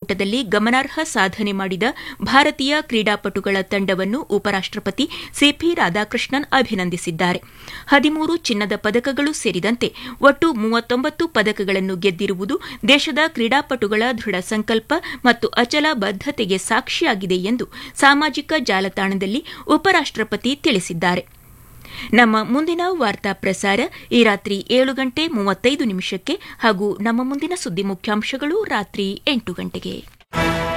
ಕ್ರೀಡಾಕೂಟದಲ್ಲಿ ಗಮನಾರ್ಹ ಸಾಧನೆ ಮಾಡಿದ ಭಾರತೀಯ ಕ್ರೀಡಾಪಟುಗಳ ತಂಡವನ್ನು ಉಪರಾಷ್ಟಪತಿ ಸಿಪಿ ರಾಧಾಕೃಷ್ಣನ್ ಅಭಿನಂದಿಸಿದ್ದಾರೆ. 13 ಚಿನ್ನದ ಪದಕಗಳು ಸೇರಿದಂತೆ ಒಟ್ಟು 39 ಪದಕಗಳನ್ನು ಗೆದ್ದಿರುವುದು ದೇಶದ ಕ್ರೀಡಾಪಟುಗಳ ದೃಢ ಸಂಕಲ್ಪ ಮತ್ತು ಅಚಲ ಬದ್ಧತೆಗೆ ಸಾಕ್ಷಿಯಾಗಿದೆ ಎಂದು ಸಾಮಾಜಿಕ ಜಾಲತಾಣದಲ್ಲಿ ಉಪರಾಷ್ಟಪತಿ ತಿಳಿಸಿದ್ದಾರೆ. ನಮ್ಮ ಮುಂದಿನ ವಾರ್ತಾ ಪ್ರಸಾರ ಈ ರಾತ್ರಿ 7:35 ಹಾಗೂ ನಮ್ಮ ಮುಂದಿನ ಸುದ್ದಿ ಮುಖ್ಯಾಂಶಗಳು ರಾತ್ರಿ 8 ಗಂಟೆಗೆ.